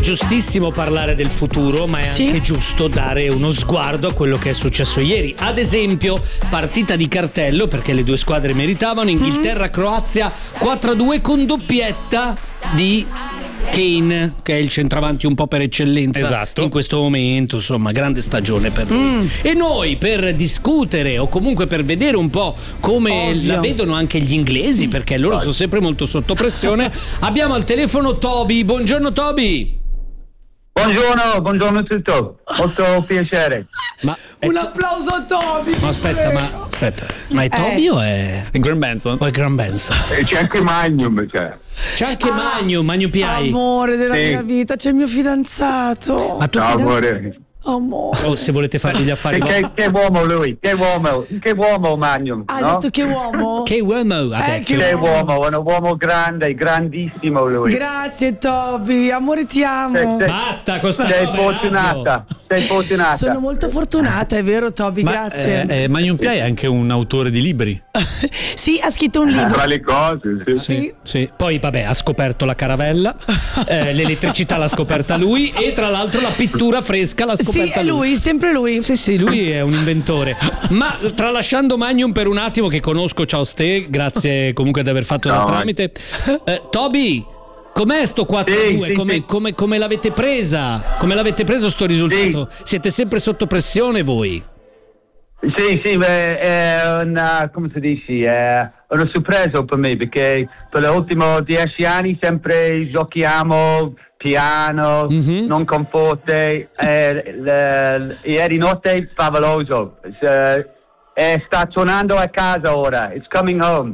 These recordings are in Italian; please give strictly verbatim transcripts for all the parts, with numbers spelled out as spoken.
giustissimo parlare del futuro, ma è Sì. anche giusto dare uno sguardo a quello che è successo ieri. Ad esempio, partita di cartello, perché le due squadre meritavano. Inghilterra-Croazia quattro a due con doppietta di Kane, che è il centravanti un po' per eccellenza. Esatto. In questo momento, insomma, grande stagione per lui. E noi, per discutere o comunque per vedere un po' come Ovvio. la vedono anche gli inglesi, perché loro sono sempre molto sotto pressione, abbiamo al telefono Toby. Buongiorno Toby. Buongiorno, buongiorno a tutti, molto piacere. Ma è Un to- applauso a Toby. ma aspetta, prego. ma aspetta, ma è Toby o è Graham Benson. o è Graham Benson? E c'è anche Magnum, cioè. C'è anche Ah, Magno, Magno Piai. Amore della Sì. mia vita, c'è il mio fidanzato. Ma tu Ciao, fidanz- amore. Amore. o se volete fare gli affari Che, che, vostri. che uomo lui, che uomo, che uomo Magnum, Hai no? detto che uomo? Che uomo ha Eh, detto. che Che uomo. uomo, è un uomo grande, grandissimo lui. Grazie Toby, amore ti amo. Sei- sei- Basta con sta Sei roba in radio. fortunata, sei fortunata. Sono molto fortunata, è vero Toby, Ma grazie. eh, eh, Magnum Piai è anche un autore di libri. Sì, ha scritto un libro. Tra le cose, sì. Sì. Sì. Poi vabbè, ha scoperto la caravella, eh, l'elettricità l'ha scoperta lui e tra l'altro la pittura fresca l'ha Sì, scoperta è lui, sempre lui. Sì, sì, lui è un inventore. Ma tralasciando Magnum per un attimo, che conosco, ciao Ste, grazie comunque di aver fatto da Ciao, tramite. Eh, Toby, com'è sto quattro a due? Sì, sì, come, sì. come- come l'avete presa? Come l'avete preso sto risultato? Siete sempre sotto pressione voi? Sì, sì, beh, è una, come si dice, è una sorpresa per me perché per gli ultimi dieci anni sempre giochiamo piano, Mhm. non con forte, e, le- ieri notte favoloso. Se- e sta tornando a casa ora, it's coming home.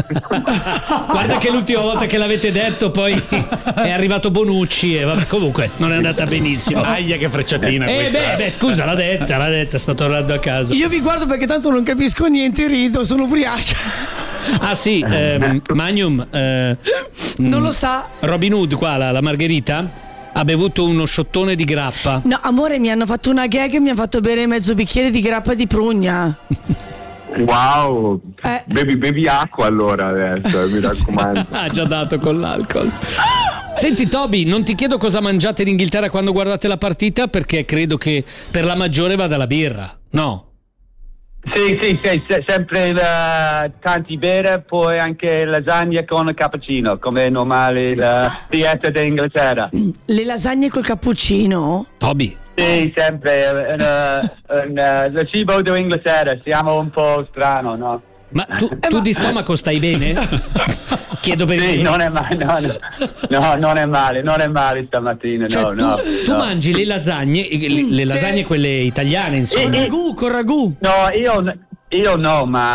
Guarda che l'ultima volta che l'avete detto poi è arrivato Bonucci e vabbè, comunque non è andata benissimo. Aia, che frecciatina Eh questa. beh, beh, scusa, l'ha detta, l'ha detta, sta tornando a casa. Io vi guardo perché tanto non capisco niente, rido, sono ubriaca. Ah sì, ehm, Magnum, eh, Non mm, lo sa. Robin Hood qua, la, la Margherita, ha bevuto uno sciottone di grappa. No, amore, mi hanno fatto una gag e mi hanno fatto bere mezzo bicchiere di grappa di prugna. Wow, Eh. bevi, bevi acqua allora adesso, mi raccomando. Ha già dato con l'alcol. Senti Toby, non ti chiedo cosa mangiate in Inghilterra quando guardate la partita, perché credo che per la maggiore vada la birra, no? Sì, sì, sì, se- sempre eh, tanti bere, poi anche lasagna con cappuccino, come è normale la dieta d'Inghilterra. Le lasagne col cappuccino? Toby, Sì, sempre, eh, eh, eh, il cibo d'Inghilterra, siamo un po' strano, no? ma tu, tu di stomaco stai bene? Chiedo per Sì, il... non è male, no, no, no, non è male, non è male stamattina, Cioè, no, tu, no. tu no. mangi le lasagne, le, le lasagne Sì. quelle italiane, insomma. Con ragù, con ragù. No, io, io no, ma